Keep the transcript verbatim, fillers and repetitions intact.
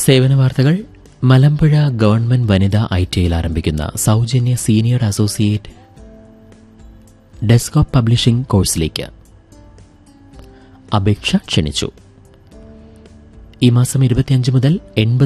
സേവന വാർത്തകൾ. മലമ്പുഴ ഗവൺമെന്റ് വനിതാ ഐ ടി ഐയിൽ ആരംഭിക്കുന്ന സൌജന്യ സീനിയർ അസോസിയേറ്റ് ഡെസ്ക്ടോപ്പ് പബ്ലിഷിംഗ് കോഴ്സിലേക്ക് അപേക്ഷ ക്ഷണിച്ചു. ഈ മാസം ഇരുപത്തിയഞ്ച് മുതൽ എൺപത്